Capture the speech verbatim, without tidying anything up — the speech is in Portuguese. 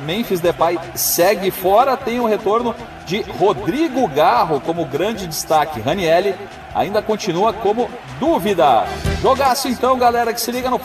Memphis Depay segue fora, tem o retorno de Rodrigo Garro como grande destaque. Ranieri ainda continua como dúvida. Jogaço então, galera, que se liga no